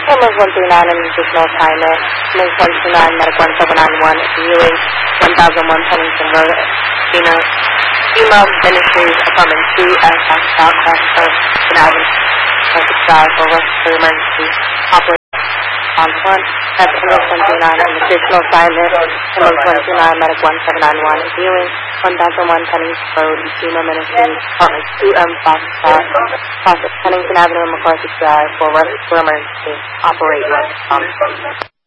Almost 139 and additional assignment. Almost 129, Medic 1791, viewing 1001 Pennington Road, Email Ministries, Apartment 2, Southwest of Avenue, Pacific Drive, for West Emergency, Operation on 1, that's almost 139 and additional assignment. Almost 129, Medic 1791, viewing 1001 Pennington Road, Email Ministries, Apartment 2M, Southwest, Pennington Avenue, McCarthy Drive, for West Emergency, Operation on